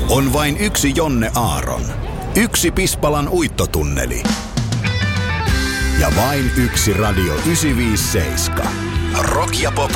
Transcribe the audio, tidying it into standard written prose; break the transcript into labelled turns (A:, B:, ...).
A: On vain yksi Jonne Aaron. Yksi Pispalan uittotunneli. Ja vain yksi Radio 957. Rock ja pop